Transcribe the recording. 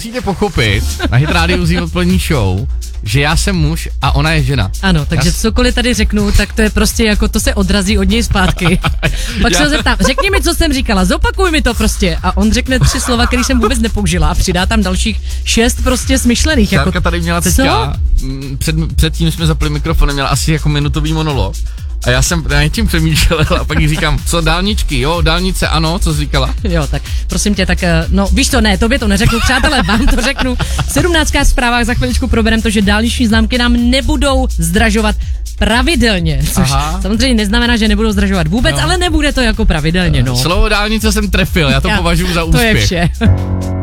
musíte pochopit na Hit Radio Zí odpolední show, že já jsem muž a ona je žena. Ano, takže cokoliv tady řeknu, tak to je prostě jako, to se odrazí od něj zpátky. Pak se ho zeptám, řekni mi, co jsem říkala, zopakuj mi to prostě. A on řekne 3 slova, které jsem vůbec nepoužila a přidá tam dalších 6 prostě smyšlených. Šárka jako, tady měla teďka, předtím jsme zapli mikrofon, měla asi jako minutový monolog. A já jsem na něčím přemýšlel a pak jí říkám, co dálničky, jo, dálnice, ano, co jsi říkala? Jo, tak prosím tě, tak no víš to, ne, tobě to neřeknu, přátelé, vám to řeknu. V 17. zprávách za chviličku probereme to, že dálniční známky nám nebudou zdražovat pravidelně, což samozřejmě neznamená, že nebudou zdražovat vůbec, ale nebude to jako pravidelně, no. Slovo dálnice jsem trefil, já to považuji za úspěch. To je vše.